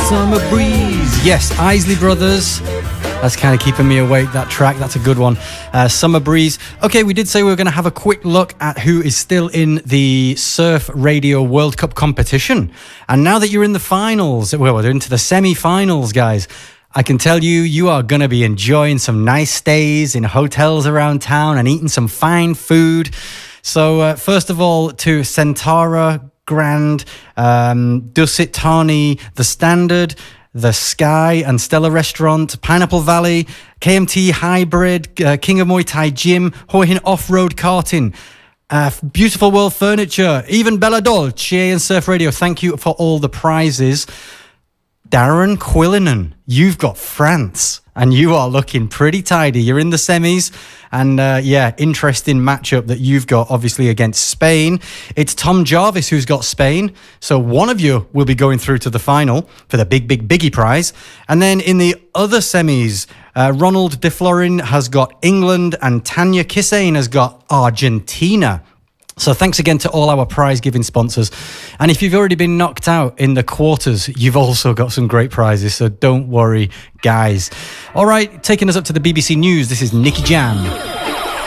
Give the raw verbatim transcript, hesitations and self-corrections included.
Summer Breeze. Yes, Isley Brothers. That's kind of keeping me awake, that track. That's a good one. Uh, Summer Breeze. Okay, we did say we were going to have a quick look at who is still in the Surf Radio World Cup competition. And now that you're in the finals, well, we're into the semi-finals, guys, I can tell you, you are going to be enjoying some nice stays in hotels around town and eating some fine food. So, uh, first of all, to Centaura, Grand, um, Dusit Thani, The Standard, The Sky and Stella Restaurant, Pineapple Valley, K M T Hybrid, uh, King of Muay Thai Gym, Hua Hin Off-Road Karting, uh, Beautiful World Furniture, even Bella Dolce and Surf Radio. Thank you for all the prizes. Darren Quillinan, you've got France, and you are looking pretty tidy. You're in the semis, and uh, yeah, interesting matchup that you've got, obviously, against Spain. It's Tom Jarvis who's got Spain, so one of you will be going through to the final for the big, big, biggie prize. And then in the other semis, uh, Ronald De Florin has got England, and Tanya Kissane has got Argentina. So thanks again to all our prize-giving sponsors. And if you've already been knocked out in the quarters, you've also got some great prizes, so don't worry, guys. All right, taking us up to the B B C News, this is Nicky Jam.